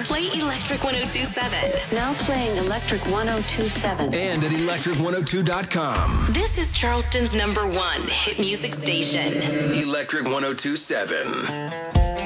Play Electric 1027. Now playing Electric 1027. And at electric102.com. This is Charleston's #1 hit music station. Electric 1027.